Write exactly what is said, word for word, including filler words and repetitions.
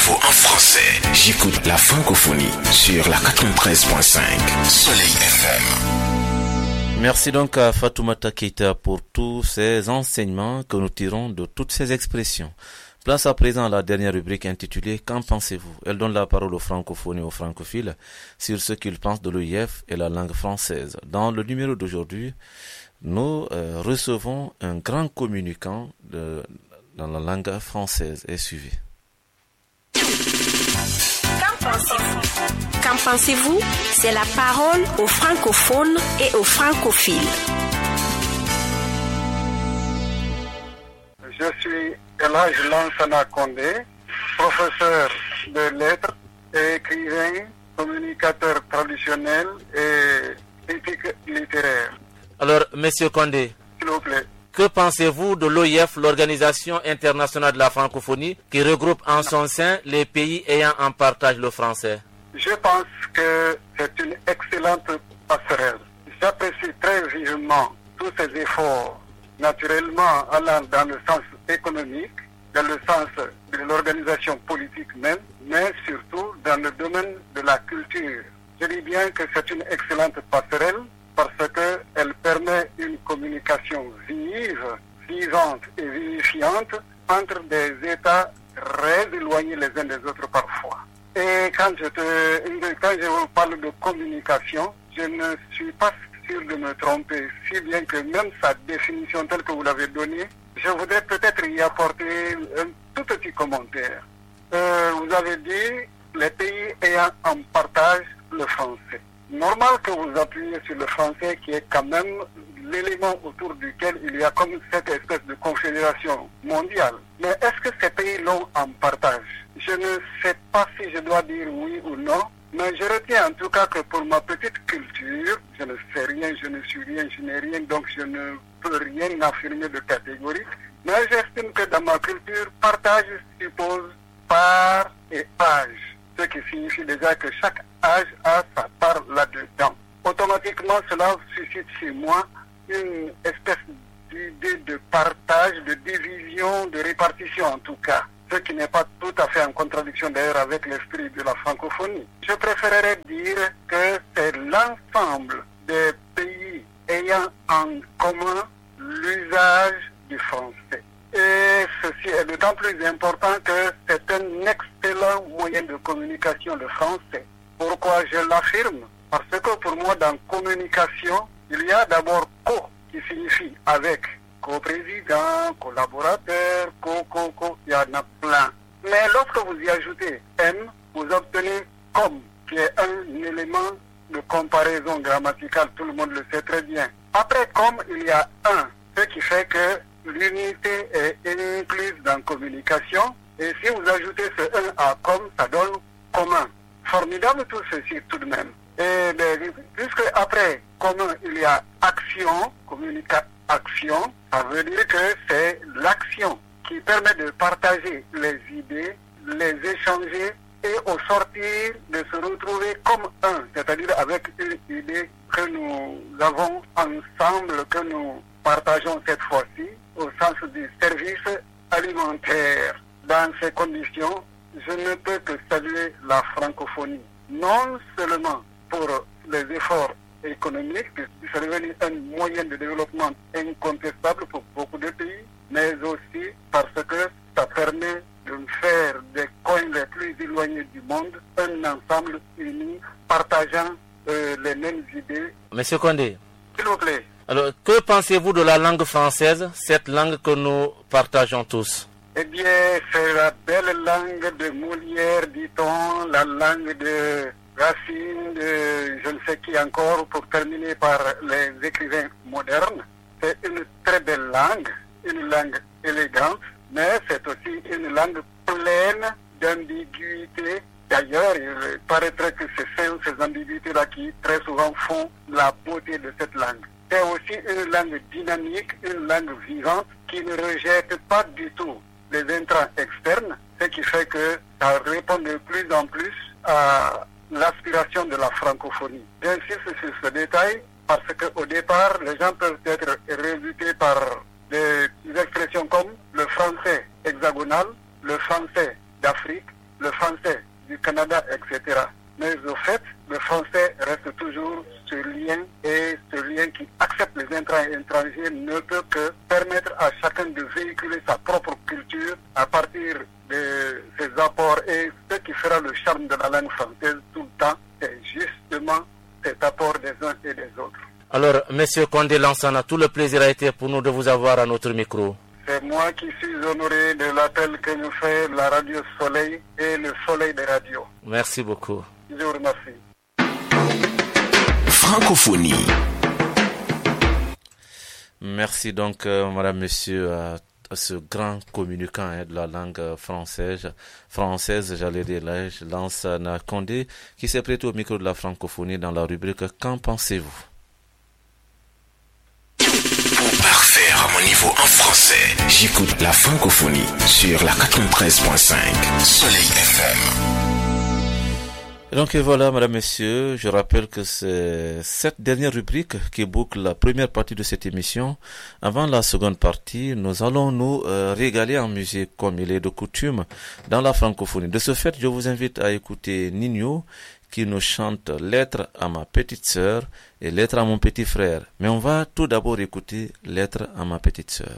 l'info en français. J'écoute la francophonie sur la quatre-vingt-treize virgule cinq Soleil F M. Merci donc à Fatoumata Keita pour tous ces enseignements que nous tirons de toutes ces expressions. Place à présent à la dernière rubrique intitulée « Qu'en pensez-vous ?» Elle donne la parole aux francophones et aux francophiles sur ce qu'ils pensent de l'O I F et la langue française. Dans le numéro d'aujourd'hui, nous euh, recevons un grand communicant de, dans la langue française. Et suivez. Qu'en pensez-vous? Qu'en pensez-vous? C'est la parole aux francophones et aux francophiles. Je suis Elhadji Lansana Condé, professeur de lettres et écrivain, communicateur traditionnel et critique littéraire. Alors, Monsieur Condé, s'il vous plaît. Que pensez-vous de l'O I F, l'Organisation internationale de la francophonie, qui regroupe en son sein les pays ayant en partage le français? Je pense que c'est une excellente passerelle. J'apprécie très vivement tous ces efforts, naturellement allant dans le sens économique, dans le sens de l'organisation politique même, mais surtout dans le domaine de la culture. Je dis bien que c'est une excellente passerelle parce qu'elle permet une communication vive, vivante et vivifiante entre des États très éloignés les uns des autres parfois. Et quand je, te, quand je vous parle de communication, je ne suis pas sûr de me tromper, si bien que même sa définition telle que vous l'avez donnée, je voudrais peut-être y apporter un tout petit commentaire. Euh, vous avez dit les pays ayant en partage le français. Normal que vous appuyez sur le français qui est quand même l'élément autour duquel il y a comme cette espèce de confédération mondiale. Mais est-ce que ces pays l'ont en partage? Je ne sais pas si je dois dire oui ou non, mais je retiens en tout cas que pour ma petite culture, je ne sais rien, je ne suis rien, je n'ai rien, donc je ne peux rien affirmer de catégorique. Mais j'estime que dans ma culture, partage suppose part et âge, ce qui signifie déjà que chaque âge a sa part là-dedans. Automatiquement, cela suscite chez moi une espèce d'idée de partage, de division, de répartition en tout cas, ce qui n'est pas tout à fait en contradiction d'ailleurs avec l'esprit de la francophonie. Je préférerais dire que c'est l'ensemble des pays ayant en commun l'usage du français. Et ceci est d'autant plus important que c'est un excellent moyen de communication, le français. Pourquoi je l'affirme? Parce que pour moi, dans communication, il y a d'abord co, qui signifie avec, co-président, collaborateur, co-co-co, il y en a plein. Mais lorsque vous y ajoutez M, vous obtenez comme, qui est un élément de comparaison grammaticale, tout le monde le sait très bien. Après comme, il y a un, ce qui fait que l'unité est incluse dans communication. Et si vous ajoutez ce un à comme, ça donne commun. Formidable tout ceci tout de même. Et bien, puisque après commun, il y a action, communication, ça veut dire que c'est l'action qui permet de partager les idées, les échanger et au sortir de se retrouver comme un, c'est-à-dire avec une idée que nous avons ensemble, que nous partageons cette fois-ci au sens du service alimentaire. Dans ces conditions, je ne peux que saluer la francophonie, non seulement pour les efforts économiques, qui sont devenus un moyen de développement incontestable pour beaucoup de pays, mais aussi parce que ça permet de faire des coins les plus éloignés du monde un ensemble uni, partageant euh, les mêmes idées. Monsieur Condé, s'il vous plaît. Alors, que pensez-vous de la langue française, cette langue que nous partageons tous? Eh bien, c'est la belle langue de Molière, dit-on, la langue de Racine, de je ne sais qui encore, pour terminer par les écrivains modernes. C'est une très belle langue, une langue élégante, mais c'est aussi une langue pleine d'ambiguïté. D'ailleurs, il paraîtrait que c'est ces, ces ambiguïtés-là qui très souvent font la beauté de cette langue. C'est aussi une langue dynamique, une langue vivante qui ne rejette pas du tout les intrants externes, ce qui fait que ça répond de plus en plus à l'aspiration de la francophonie. J'insiste sur ce détail parce qu'au départ, les gens peuvent être rebutés par des expressions comme le français hexagonal, le français d'Afrique, le français du Canada, et cetera. Mais au fait, le français reste toujours ce lien et ce lien qui accepte les intrants et étrangers ne peut que permettre à chacun de véhiculer sa propre culture à partir de ses apports. Et ce qui fera le charme de la langue française tout le temps, c'est justement cet apport des uns et des autres. Alors, Monsieur Condé Lansana, tout le plaisir a été pour nous de vous avoir à notre micro. C'est moi qui suis honoré de l'appel que nous fait la Radio Soleil et le Soleil des radios. Merci beaucoup. Je vous remercie. Francophonie. Merci donc, euh, madame, monsieur, à, à ce grand communicant hein, de la langue française, française, j'allais dire, là, je lance Lansana Condé, qui s'est prêté au micro de la francophonie dans la rubrique « Qu'en pensez-vous » ? Pour parfaire mon niveau en français, j'écoute la francophonie sur la quatre-vingt-treize point cinq Soleil F M. Et donc voilà, madame, messieurs, je rappelle que c'est cette dernière rubrique qui boucle la première partie de cette émission. Avant la seconde partie, nous allons nous euh, régaler en musique comme il est de coutume dans la francophonie. De ce fait, je vous invite à écouter Nino qui nous chante « Lettre à ma petite sœur » et « Lettre à mon petit frère ». Mais on va tout d'abord écouter « Lettre à ma petite sœur ».